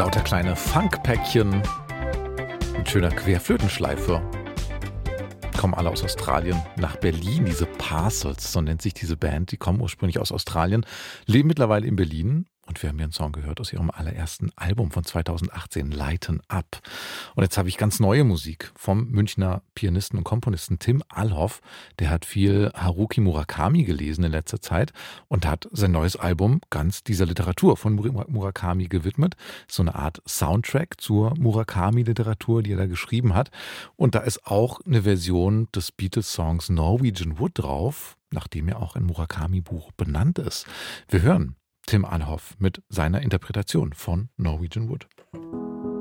lauter kleine Funkpäckchen mit schöner Querflötenschleife. Kommen alle aus Australien nach Berlin, diese Parcels, so nennt sich diese Band. Die kommen ursprünglich aus Australien, leben mittlerweile in Berlin. Und wir haben hier einen Song gehört aus ihrem allerersten Album von 2018, Lighten Up. Und jetzt habe ich ganz neue Musik vom Münchner Pianisten und Komponisten Tim Alhoff. Der hat viel Haruki Murakami gelesen in letzter Zeit und hat sein neues Album ganz dieser Literatur von Murakami gewidmet. So eine Art Soundtrack zur Murakami-Literatur, die er da geschrieben hat. Und da ist auch eine Version des Beatles-Songs Norwegian Wood drauf, nachdem ja auch ein Murakami-Buch benannt ist. Wir hören Tim Alhoff mit seiner Interpretation von Norwegian Wood.